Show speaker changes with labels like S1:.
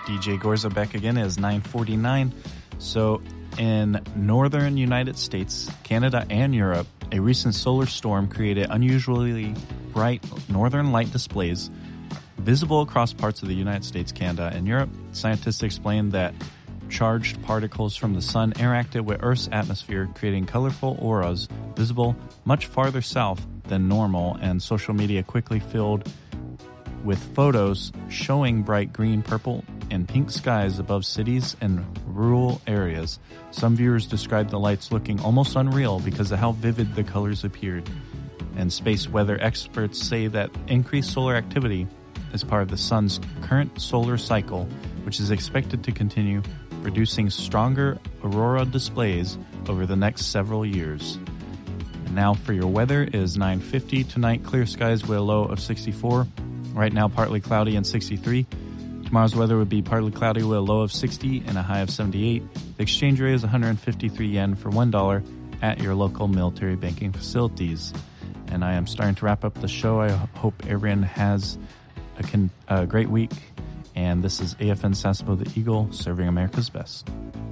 S1: DJ Gorza back again. It is 9:49. So in northern United States, Canada, and Europe, a recent solar storm created unusually bright northern light displays visible across parts of the United States, Canada, and Europe. Scientists explained that charged particles from the sun interacted with Earth's atmosphere, creating colorful auras visible much farther south than normal, and social media quickly filled with photos showing bright green, purple, and pink skies above cities and rural areas. Some viewers described the lights looking almost unreal because of how vivid the colors appeared. And space weather experts say that increased solar activity is part of the sun's current solar cycle, which is expected to continue producing stronger aurora displays over the next several years. And now for your weather, it is 9:50. Tonight, clear skies with a low of 64. Right now, partly cloudy and 63. Tomorrow's weather would be partly cloudy with a low of 60 and a high of 78. The exchange rate is 153 yen for $1 at your local military banking facilities. And I am starting to wrap up the show. I hope everyone has a great week. And this is AFN Sasebo the Eagle, serving America's best.